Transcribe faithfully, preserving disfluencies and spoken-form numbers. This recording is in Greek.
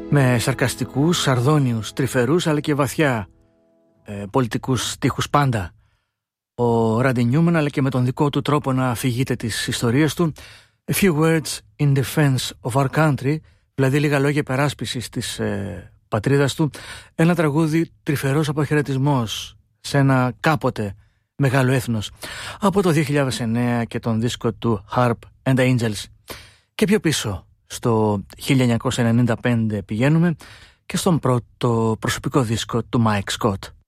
Με σαρκαστικούς, σαρδόνιους, τρυφερούς αλλά και βαθιά ε, πολιτικούς στίχους πάντα. Ο Ράντι Νιούμαν, αλλά και με τον δικό του τρόπο να αφηγείται τις ιστορίες του. A few words in defense of our country, δηλαδή λίγα λόγια περάσπισης της ε, πατρίδας του. Ένα τραγούδι τρυφερός αποχαιρετισμός σε ένα κάποτε μεγάλο έθνος, από το δύο χιλιάδες εννέα και τον δίσκο του Harp and Angels. Και πιο πίσω, στο χίλια εννιακόσια ενενήντα πέντε πηγαίνουμε και στον πρώτο προσωπικό δίσκο του Mike Scott.